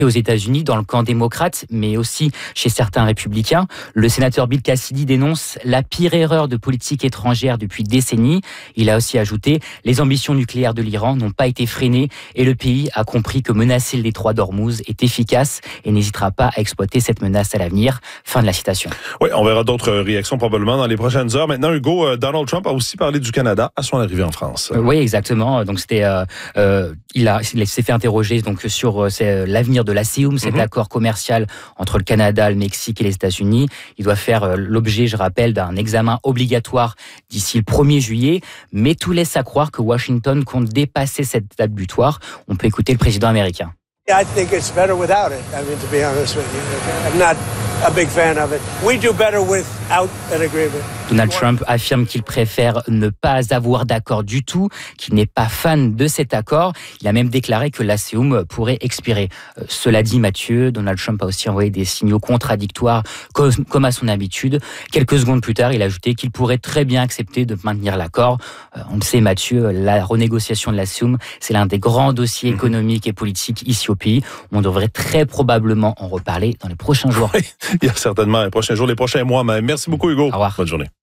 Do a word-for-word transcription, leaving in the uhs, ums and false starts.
aux États-Unis, dans le camp démocrate, mais aussi chez certains républicains. Le sénateur Bill Cassidy dénonce la pire erreur de politique étrangère depuis décennies. Il a aussi ajouté « Les ambitions nucléaires de l'Iran n'ont pas été freinées et le pays a compris que menacer le détroit d'Ormuz est efficace et n'hésitera pas à exploiter cette menace à l'avenir. » Fin de la citation. Oui, on verra d'autres réactions probablement dans les prochaines heures. Maintenant, Hugo, euh, Donald Trump a aussi parlé du Canada à son arrivée en France. Euh, oui, exactement. Donc c'était, euh, euh, il a, il s'est fait interroger donc sur euh, c'est, l'avenir de l'ASEUM, cet mm-hmm. accord commercial entre le Canada, le Mexique et les États-Unis. Il doit faire euh, l'objet, je rappelle, d'un examen obligatoire d'ici le premier juillet. Mais tout laisse à croire que Washington compte dépasser cette date butoir. On peut écouter le président américain. I think it's better without it. I mean, to be honest with you, I'm not a big fan of it. We do better without an agreement. Donald Trump affirme qu'il préfère ne pas avoir d'accord du tout, qu'il n'est pas fan de cet accord. Il a même déclaré que l'ASEUM pourrait expirer. Euh, cela dit, Mathieu, Donald Trump a aussi envoyé des signaux contradictoires, comme, comme à son habitude. Quelques secondes plus tard, il a ajouté qu'il pourrait très bien accepter de maintenir l'accord. Euh, on le sait, Mathieu, la renégociation de l'ASEUM, c'est l'un des grands dossiers économiques et politiques ici au pays. On devrait très probablement en reparler dans les prochains jours. Oui, il y a certainement les prochains jours, les prochains mois. Mais merci beaucoup, Hugo. Au revoir. Bonne journée.